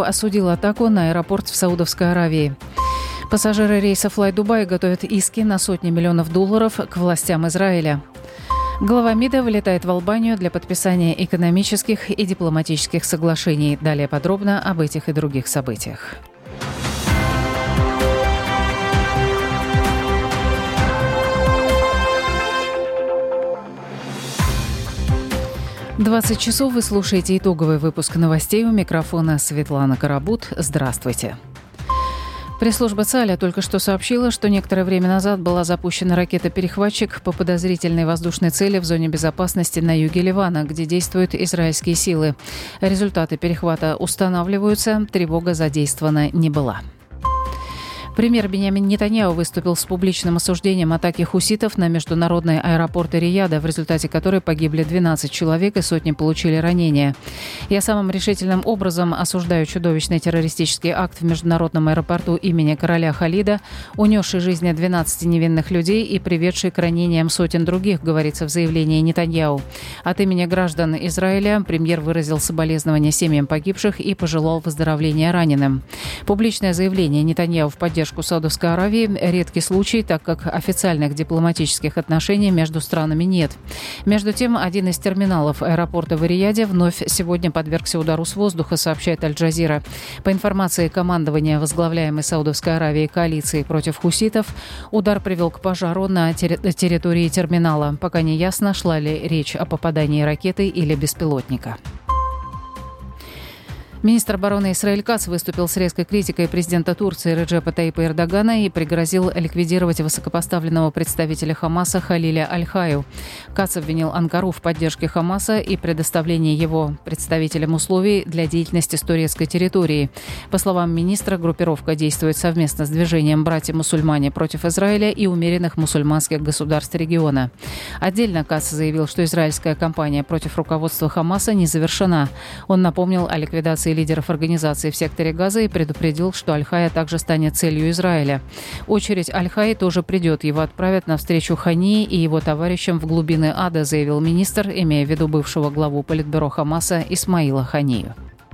осудил атаку на аэропорт в Саудовской Аравии. Пассажиры рейса Fly Dubai готовят иски на сотни миллионов долларов к властям Израиля. Глава МИДа вылетает в Албанию для подписания экономических и дипломатических соглашений. Далее подробно об этих и других событиях. «20 часов» вы слушаете итоговый выпуск новостей. У микрофона Светлана Карабут. Здравствуйте. Пресс-служба ЦАЛЯ только что сообщила, что некоторое время назад была запущена ракета-перехватчик по подозрительной воздушной цели в зоне безопасности на юге Ливана, где действуют израильские силы. Результаты перехвата устанавливаются, тревога задействована не была. Премьер Биньямин Нетаньяху выступил с публичным осуждением атаки хуситов на международные аэропорты Рияда, в результате которой погибли 12 человек и сотни получили ранения. «Я самым решительным образом осуждаю чудовищный террористический акт в международном аэропорту имени короля Халида, унесший жизни 12 невинных людей и приведший к ранениям сотен других», говорится в заявлении Нетаньяху. От имени граждан Израиля премьер выразил соболезнования семьям погибших и пожелал выздоровления раненым. Публичное заявление Нетаньяху в поддержку Саудовской Аравии – редкий случай, так как официальных дипломатических отношений между странами нет. Между тем, один из терминалов аэропорта в Рияде вновь сегодня подвергся удару с воздуха, сообщает Аль-Джазира. По информации командования возглавляемой Саудовской Аравией коалиции против хуситов, удар привел к пожару на территории терминала. Пока не ясно, шла ли речь о попадании ракеты или беспилотника. Министр обороны Исраэль Кац выступил с резкой критикой президента Турции Реджепа Таипа Эрдогана и пригрозил ликвидировать высокопоставленного представителя Хамаса Халиля Аль-Хаю. Кац обвинил Анкару в поддержке Хамаса и предоставлении его представителям условий для деятельности с турецкой территории. По словам министра, группировка действует совместно с движением «Братья-мусульмане против Израиля» и умеренных мусульманских государств региона. Отдельно Кац заявил, что израильская кампания против руководства Хамаса не завершена. Он напомнил о ликвидации лидеров организации в секторе Газа и предупредил, что Аль-Хая также станет целью Израиля. Очередь Аль-Хаи тоже придет. Его отправят навстречу Хании и его товарищам в глубины ада, заявил министр, имея в виду бывшего главу политбюро Хамаса Исмаила Ханию.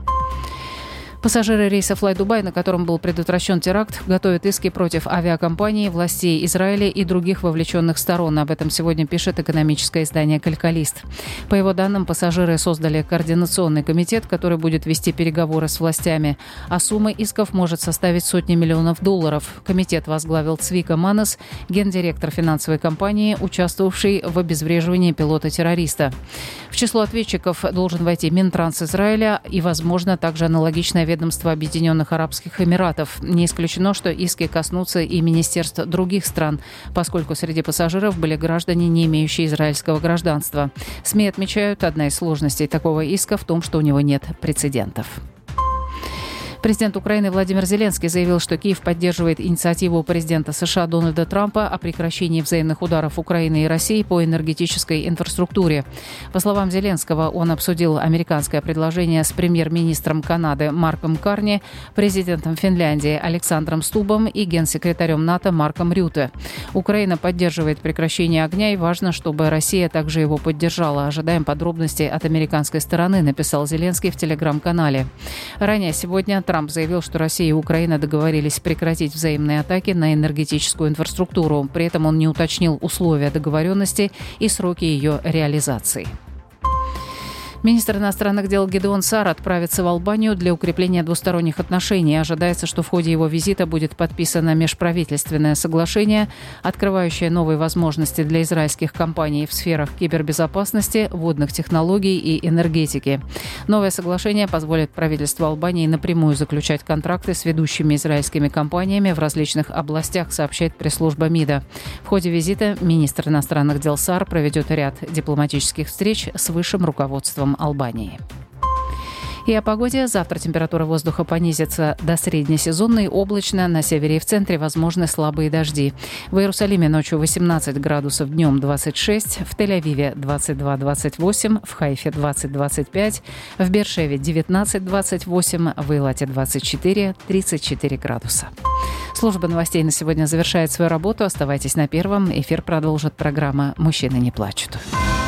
Пассажиры рейса Fly Dubai, на котором был предотвращен теракт, готовят иски против авиакомпании, властей Израиля и других вовлеченных сторон. Об этом сегодня пишет экономическое издание «Калькалист». По его данным, пассажиры создали координационный комитет, который будет вести переговоры с властями. А сумма исков может составить сотни миллионов долларов. Комитет возглавил Цвика Манес, гендиректор финансовой компании, участвовавший в обезвреживании пилота-террориста. В число ответчиков должен войти Минтранс Израиля и, возможно, также аналогичное ведомство Объединенных Арабских Эмиратов. Не исключено, что иски коснутся и министерств других стран, поскольку среди пассажиров были граждане, не имеющие израильского гражданства. СМИ отмечают, одна из сложностей такого иска в том, что у него нет прецедентов. Президент Украины Владимир Зеленский заявил, что Киев поддерживает инициативу президента США Дональда Трампа о прекращении взаимных ударов Украины и России по энергетической инфраструктуре. По словам Зеленского, он обсудил американское предложение с премьер-министром Канады Марком Карни, президентом Финляндии Александром Стубом и генсекретарем НАТО Марком Рюте. Украина поддерживает прекращение огня, и важно, чтобы Россия также его поддержала. Ожидаем подробностей от американской стороны, написал Зеленский в телеграм-канале. Ранее сегодня Трамп заявил, что Россия и Украина договорились прекратить взаимные атаки на энергетическую инфраструктуру. При этом он не уточнил условия договоренности и сроки ее реализации. Министр иностранных дел Гидеон Саар отправится в Албанию для укрепления двусторонних отношений. Ожидается, что в ходе его визита будет подписано межправительственное соглашение, открывающее новые возможности для израильских компаний в сферах кибербезопасности, водных технологий и энергетики. Новое соглашение позволит правительству Албании напрямую заключать контракты с ведущими израильскими компаниями в различных областях, сообщает пресс-служба МИДа. В ходе визита министр иностранных дел Саар проведет ряд дипломатических встреч с высшим руководством Албании. И о погоде. Завтра температура воздуха понизится до среднесезонной, облачно. На севере и в центре возможны слабые дожди. В Иерусалиме ночью 18 градусов, днем 26, в Тель-Авиве 22-28, в Хайфе 20-25, в Бершеве 19-28, в Эйлате 24-34 градуса. Служба новостей на сегодня завершает свою работу. Оставайтесь на Первом. Эфир продолжит программа «Мужчины не плачут».